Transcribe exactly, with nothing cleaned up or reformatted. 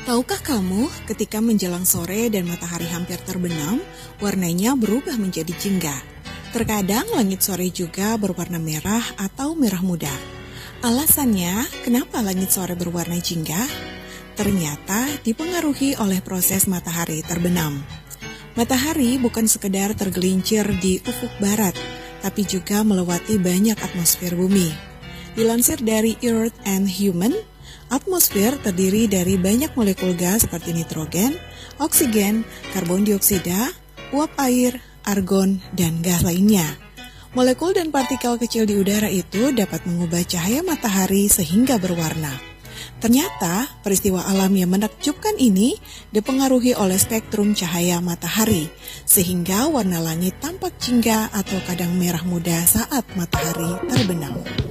Tahukah kamu, ketika menjelang sore dan matahari hampir terbenam, warnanya berubah menjadi jingga. Terkadang langit sore juga berwarna merah atau merah muda. Alasannya, kenapa langit sore berwarna jingga? Ternyata dipengaruhi oleh proses matahari terbenam. Matahari bukan sekedar tergelincir di ufuk barat, tapi juga melewati banyak atmosfer bumi. Dilansir dari Earth and Human, atmosfer terdiri dari banyak molekul gas seperti nitrogen, oksigen, karbon dioksida, uap air, argon, dan gas lainnya. Molekul dan partikel kecil di udara itu dapat mengubah cahaya matahari sehingga berwarna. Ternyata, peristiwa alam yang menakjubkan ini dipengaruhi oleh spektrum cahaya matahari, sehingga warna langit tampak jingga atau kadang merah muda saat matahari terbenam.